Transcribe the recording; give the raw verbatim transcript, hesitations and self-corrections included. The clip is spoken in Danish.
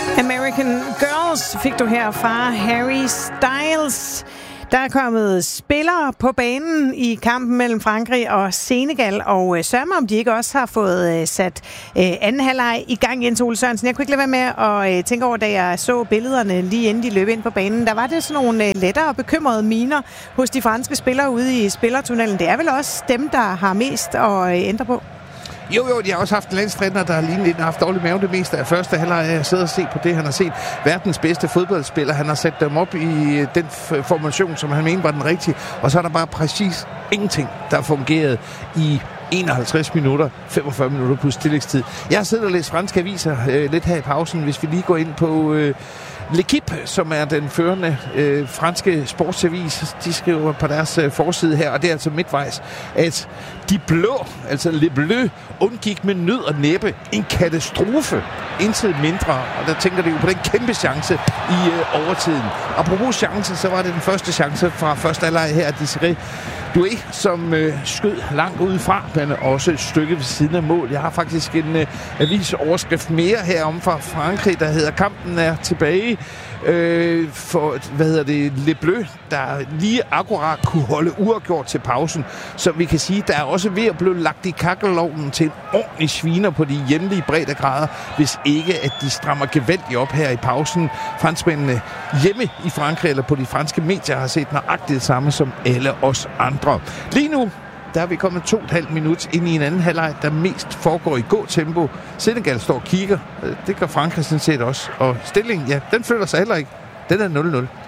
American Girls fik du her fra Harry Styles. Der er kommet spillere på banen i kampen mellem Frankrig og Senegal, og øh, sørg mig, om de ikke også har fået øh, sat øh, anden halvleg i gang, Jens Ole Sørensen. Jeg kunne ikke lade være med at øh, tænke over, da jeg så billederne lige inden de løb ind på banen. Der var det sådan nogle øh, lettere og bekymrede miner hos de franske spillere ude i spillertunnelen. Det er vel også dem, der har mest at øh, ændre på? Jo, jo, de har også haft en landstræner, der har lige lidt haft dårlig mave det meste af første halvleg. Jeg sidder og set på det, han har set. Verdens bedste fodboldspiller. Han har sat dem op i den formation, som han mener var den rigtige. Og så er der bare præcis ingenting, der har fungeret i enoghalvtreds minutter, femogfyrre minutter plus tillægstid. Jeg har siddet og læst franske aviser øh, lidt her i pausen, hvis vi lige går ind på øh, L'Équipe, som er den førende øh, franske sportsavis. De skriver på deres øh, forside her, og det er altså midtvejs, at de blå, altså Les Bleus, undgik med nød og næppe en katastrofe. Intet mindre, og der tænker de jo på den kæmpe chance i øh, overtiden. Apropos chance, så var det den første chance fra første halvleg her, Desiree Doué, som øh, skød langt udefra, men også et stykke ved siden af mål. Jeg har faktisk en øh, avisoverskrift mere herom fra Frankrig, der hedder "Kampen er tilbage" øh, for, hvad hedder det, Les Bleus, der lige akkurat kunne holde uafgjort til pausen. Så vi kan sige, der er også ved at blive lagt i kakkelovnen til en ordentlig sviner på de hjemlige breddegrader, hvis ikke at de strammer gevaldigt op her i pausen. Franskmændene hjemme i Frankrig, eller på de franske medier, har set nøjagtigt det samme som alle os andre. Lige nu, der er vi kommet to og et halvt minut ind i en anden halvleg, der mest foregår i gåtempo. Senegal står og kigger. Det gør Frankrig sådan set også. Og stillingen, ja, den føler sig heller ikke. Den er nul nul.